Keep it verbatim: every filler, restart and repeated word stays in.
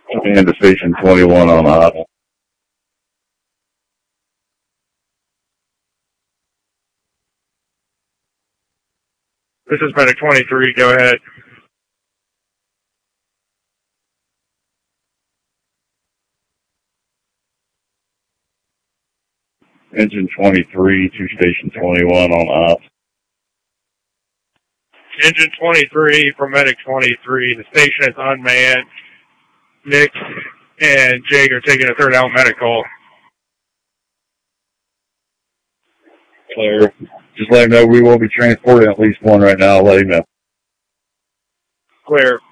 And to station twenty-one on off. This is medic twenty-three, go ahead. Engine twenty-three to station twenty-one on off. Engine twenty-three from medic twenty-three. The station is unmanned. Nick and Jake are taking a third out medical. Clear. Just let him know we will be transporting at least one right now. I'll let him know. Clear.